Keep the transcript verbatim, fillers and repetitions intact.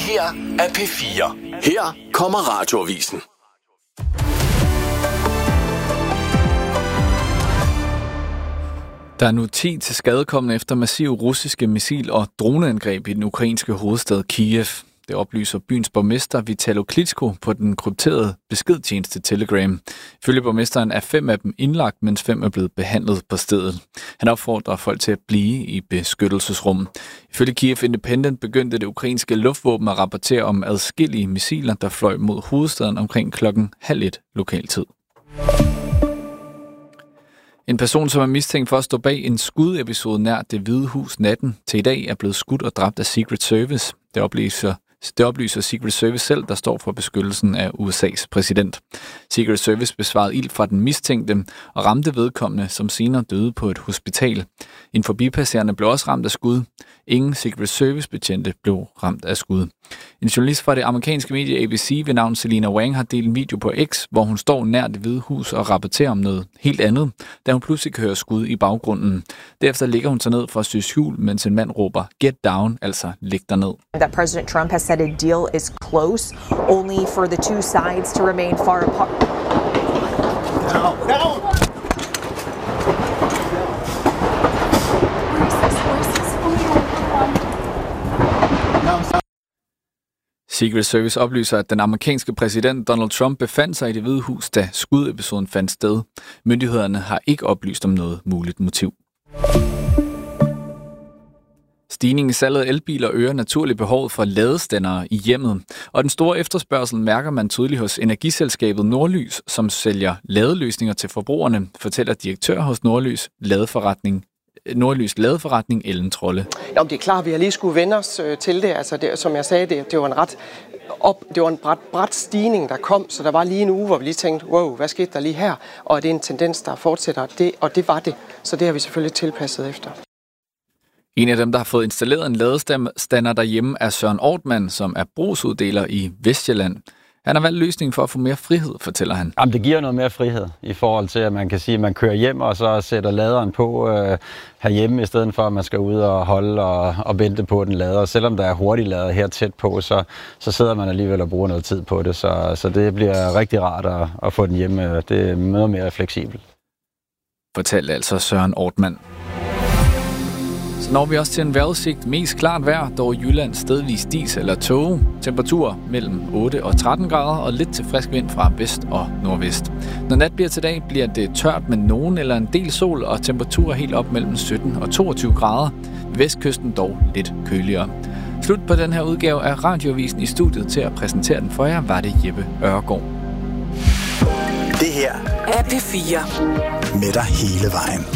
her er P fire. Her kommer Radioavisen. Der er nu ti til skadekomne efter massive russiske missil- og droneangreb i den ukrainske hovedstad Kiev. Det oplyser byens borgmester Vitalo Klitschko på den krypterede beskedtjeneste Telegram. Ifølge borgmesteren er fem af dem indlagt, mens fem er blevet behandlet på stedet. Han opfordrer folk til at blive i beskyttelsesrum. Ifølge Kiev Independent begyndte det ukrainske luftvåben at rapportere om adskillige missiler, der fløj mod hovedstaden omkring klokken halv et lokaltid. En person, som er mistænkt for at stå bag en skudepisode nær Det Hvide Hus natten til i dag, er blevet skudt og dræbt af Secret Service. Det oplyser, det oplyser Secret Service selv, der står for beskyttelsen af U S A's præsident. Secret Service besvarede ild fra den mistænkte og ramte vedkommende, som senere døde på et hospital. En forbipasserende blev også ramt af skud. Ingen Secret Service-betjente blev ramt af skud. En journalist fra det amerikanske medie A B C ved navn Selena Wang har delt en video på X, hvor hun står nær Det Hvide Hus og rapporterer om noget helt andet, da hun pludselig hører skud i baggrunden. Derefter ligger hun sig ned for at sy skjul, mens en mand råber "Get down", altså "Læg dig ned". That President Trump has said a deal is close, only for the two sides to remain far apart. Down, down. Secret Service oplyser, at den amerikanske præsident Donald Trump befandt sig i Det Hvide Hus, da skudepisoden fandt sted. Myndighederne har ikke oplyst om noget muligt motiv. Stigningen i salget af elbiler øger naturligt behovet for ladestandere i hjemmet, og den store efterspørgsel mærker man tydeligt hos energiselskabet Nordlys, som sælger ladeløsninger til forbrugerne, fortæller direktør hos Nordlys ladeforretning Nordlys ladeforretning Ellen Trolle. Ja, det er klart, vi har lige skulle vende os øh, til det. Altså, det, som jeg sagde, det, det var en ret op, det var en brat, brat stigning, der kom, så der var lige en uge, hvor vi lige tænkte, wow, hvad skete der lige her? Og det er en tendens, der fortsætter, det, og det var det. Så det har vi selvfølgelig tilpasset efter. En af dem, der har fået installeret en ladestander derhjemme, er Søren Ortmann, som er brugsuddeler i Vestjylland. Han har valgt løsningen for at få mere frihed, fortæller han. Jamen, det giver noget mere frihed i forhold til, at man kan sige, at man kører hjem og så sætter laderen på øh, herhjemme, i stedet for at man skal ud og holde og, og vente på den lader. Og selvom der er hurtig lader her tæt på, så, så sidder man alligevel og bruger noget tid på det. Så, så det bliver rigtig rart at, at få den hjemme. Det er noget mere fleksibelt. Fortalte altså Søren Ortmann. Så når vi også til en vejrudsigt. Mest klart vejr, dog i Jylland stedvis dis eller tåge. Temperatur mellem otte og tretten grader og lidt til frisk vind fra vest og nordvest. Når nat bliver til dag, bliver det tørt med nogen eller en del sol og temperaturer helt op mellem sytten og toogtyve grader. Vestkysten dog lidt køligere. Slut på den her udgave af Radioavisen. I studiet til at præsentere den for jer var det Jeppe Ørgaard. Det her er P fire. Med dig hele vejen.